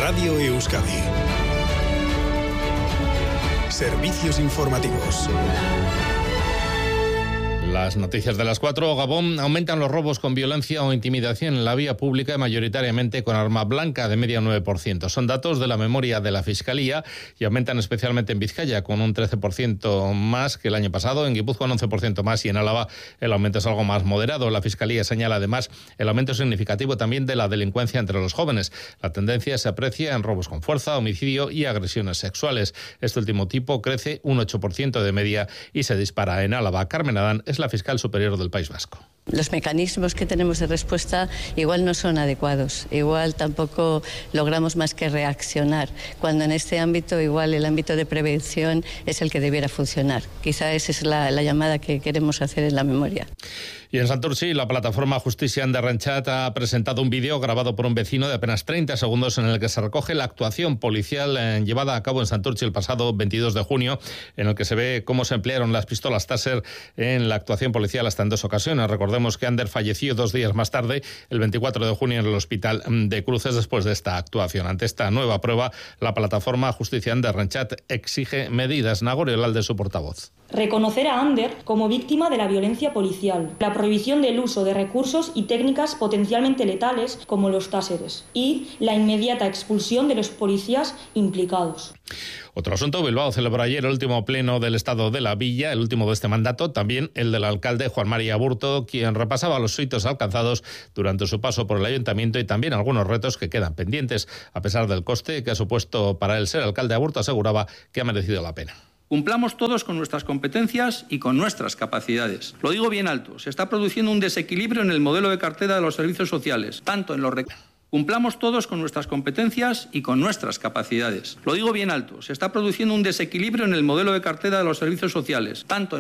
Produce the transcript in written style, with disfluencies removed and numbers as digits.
Radio Euskadi. Servicios informativos. Las noticias de las 4. Gabón. Aumentan los robos con violencia o intimidación en la vía pública y mayoritariamente con arma blanca, de media 9%. Son datos de la memoria de la Fiscalía y aumentan especialmente en Vizcaya, con un 13% más que el año pasado, en Guipúzcoa un 11% más y en Álava el aumento es algo más moderado. La Fiscalía señala además el aumento significativo también de la delincuencia entre los jóvenes. La tendencia se aprecia en robos con fuerza, homicidio y agresiones sexuales. Este último tipo crece un 8% de media y se dispara en Álava. Carmen Adán es la fiscal superior del País Vasco. Los mecanismos que tenemos de respuesta igual no son adecuados, igual tampoco logramos más que reaccionar, cuando en este ámbito igual el ámbito de prevención es el que debiera funcionar. Quizá esa es la llamada que queremos hacer en la memoria. Y en Santurtzi, la plataforma Justizia de Arranchat ha presentado un vídeo grabado por un vecino de apenas 30 segundos en el que se recoge la actuación policial llevada a cabo en Santurtzi el pasado 22 de junio, en el que se ve cómo se emplearon las pistolas Taser en la actuación policial hasta en 2 ocasiones. Recordemos que Ander falleció 2 días más tarde, el 24 de junio, en el hospital de Cruces después de esta actuación. Ante esta nueva prueba, la plataforma Justizia de Arranchat exige medidas. Nagore Olalde, su portavoz. Reconocer a Ander como víctima de la violencia policial, la prohibición del uso de recursos y técnicas potencialmente letales como los táseres y la inmediata expulsión de los policías implicados. Otro asunto. Bilbao celebró ayer el último pleno del Estado de la Villa, el último de este mandato, también el del alcalde Juan María Aburto, quien repasaba los hitos alcanzados durante su paso por el ayuntamiento y también algunos retos que quedan pendientes. A pesar del coste que ha supuesto para él ser alcalde, Aburto aseguraba que ha merecido la pena. Cumplamos todos con nuestras competencias y con nuestras capacidades. Lo digo bien alto, se está produciendo un desequilibrio en el modelo de cartera de los servicios sociales, tanto en los Cumplamos todos con nuestras competencias y con nuestras capacidades. Lo digo bien alto, se está produciendo un desequilibrio en el modelo de cartera de los servicios sociales, tanto en